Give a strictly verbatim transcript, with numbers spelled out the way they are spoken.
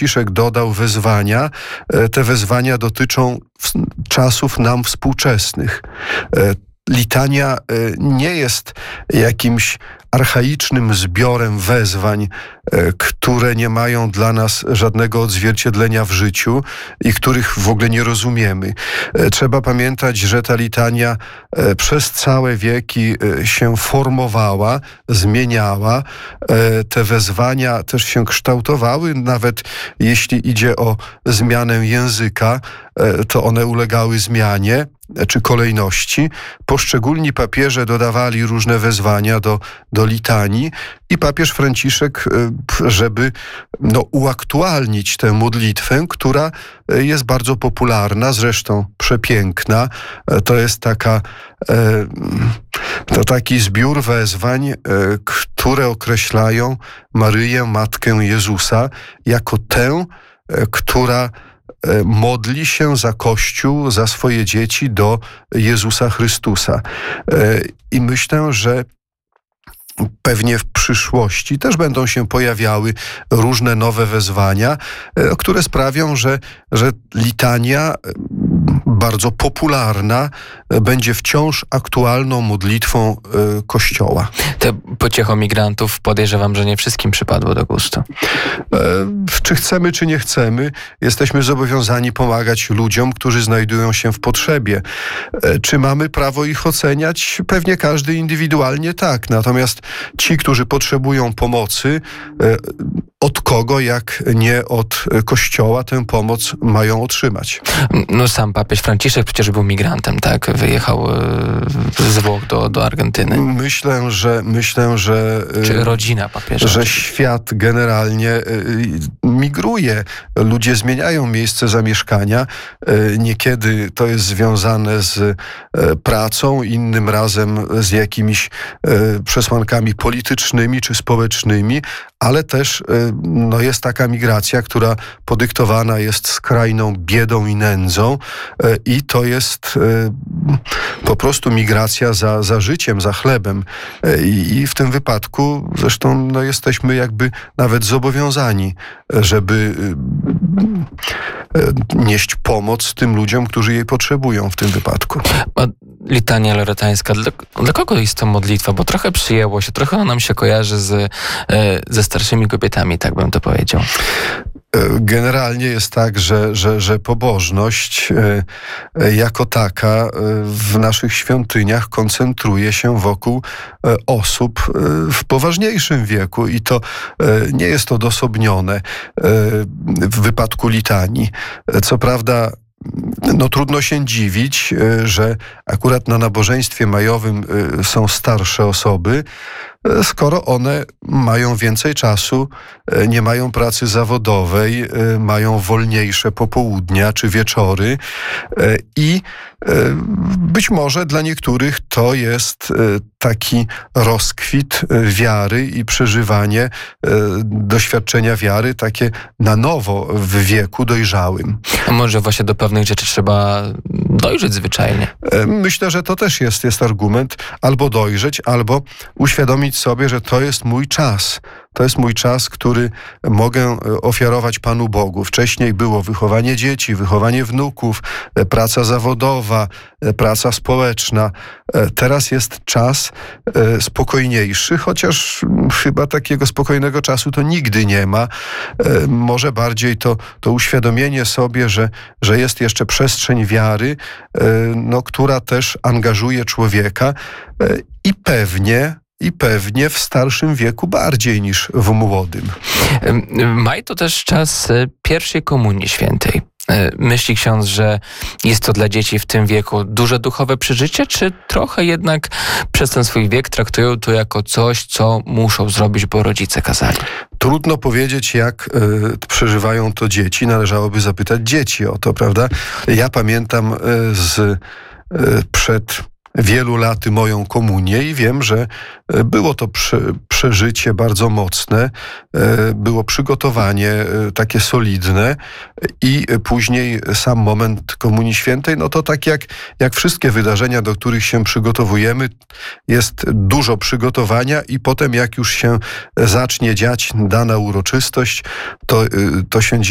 Franciszek dodał wezwania. Te wezwania dotyczą czasów nam współczesnych. Litania nie jest jakimś archaicznym zbiorem wezwań, które nie mają dla nas żadnego odzwierciedlenia w życiu i których w ogóle nie rozumiemy. Trzeba pamiętać, że ta litania przez całe wieki się formowała, zmieniała. Te wezwania też się kształtowały, nawet jeśli idzie o zmianę języka, to one ulegały zmianie czy kolejności. Poszczególni papieże dodawali różne wezwania do, do litanii i papież Franciszek, żeby no, uaktualnić tę modlitwę, która jest bardzo popularna, zresztą przepiękna. To jest taka, to taki zbiór wezwań, które określają Maryję, Matkę Jezusa, jako tę, która modli się za Kościół, za swoje dzieci do Jezusa Chrystusa. I myślę, że pewnie w przyszłości też będą się pojawiały różne nowe wezwania, które sprawią, że, że litania bardzo popularna będzie wciąż aktualną modlitwą Kościoła. Te pociecho migrantów podejrzewam, że nie wszystkim przypadło do gustu. Czy chcemy, czy nie chcemy, jesteśmy zobowiązani pomagać ludziom, którzy znajdują się w potrzebie. Czy mamy prawo ich oceniać? Pewnie każdy indywidualnie tak. Natomiast ci, którzy potrzebują pomocy, od kogo, jak nie od Kościoła, tę pomoc mają otrzymać. No sam papież Franciszek przecież był migrantem, tak? Wyjechał z Włoch do, do Argentyny. Myślę, że... Myślę, że Czy rodzina papieża? Że świat generalnie migruje. Ludzie zmieniają miejsce zamieszkania. Niekiedy to jest związane z pracą, innym razem z jakimiś przesłankami politycznymi czy społecznymi, ale też no, jest taka migracja, która podyktowana jest skrajną biedą i nędzą i to jest po prostu migracja za, za życiem, za chlebem. I, i w tym wypadku zresztą no, jesteśmy jakby nawet zobowiązani, żeby nieść pomoc tym ludziom, którzy jej potrzebują w tym wypadku. A litania loretańska, dla, dla kogo jest to modlitwa? Bo trochę przyjęło się, trochę ona nam się kojarzy z, ze starszymi kobietami, tak bym to powiedział. Generalnie jest tak, że, że, że pobożność jako taka w naszych świątyniach koncentruje się wokół osób w poważniejszym wieku i to nie jest odosobnione w wypadku litanii. Co prawda, no trudno się dziwić, że akurat na nabożeństwie majowym są starsze osoby, skoro one mają więcej czasu, nie mają pracy zawodowej, mają wolniejsze popołudnia czy wieczory i być może dla niektórych to jest taki rozkwit wiary i przeżywanie doświadczenia wiary takie na nowo w wieku dojrzałym. A może właśnie do pewnych rzeczy trzeba dojrzeć zwyczajnie? Myślę, że to też jest, jest argument. Albo dojrzeć, albo uświadomić sobie, że to jest mój czas. To jest mój czas, który mogę ofiarować Panu Bogu. Wcześniej było wychowanie dzieci, wychowanie wnuków, praca zawodowa, praca społeczna. Teraz jest czas spokojniejszy, chociaż chyba takiego spokojnego czasu to nigdy nie ma. Może bardziej to, to uświadomienie sobie, że, że jest jeszcze przestrzeń wiary, no, która też angażuje człowieka i pewnie I pewnie w starszym wieku bardziej niż w młodym. Maj to też czas pierwszej komunii świętej. Myśli ksiądz, że jest to dla dzieci w tym wieku duże duchowe przeżycie, czy trochę jednak przez ten swój wiek traktują to jako coś, co muszą zrobić, bo rodzice kazali? Trudno powiedzieć, jak y, przeżywają to dzieci. Należałoby zapytać dzieci o to, prawda? Ja pamiętam y, z y, przed wielu laty moją komunię i wiem, że było to prze, przeżycie bardzo mocne, było przygotowanie takie solidne i później sam moment Komunii Świętej, no to tak jak, jak wszystkie wydarzenia, do których się przygotowujemy, jest dużo przygotowania i potem jak już się zacznie dziać dana uroczystość, to, to się dzieje